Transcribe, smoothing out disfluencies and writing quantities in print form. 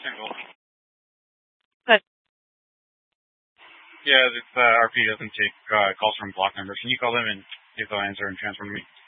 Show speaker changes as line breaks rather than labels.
Single.
Good.
Yeah, this RP doesn't take calls from block numbers. Can you call them and see if they'll answer and transfer me?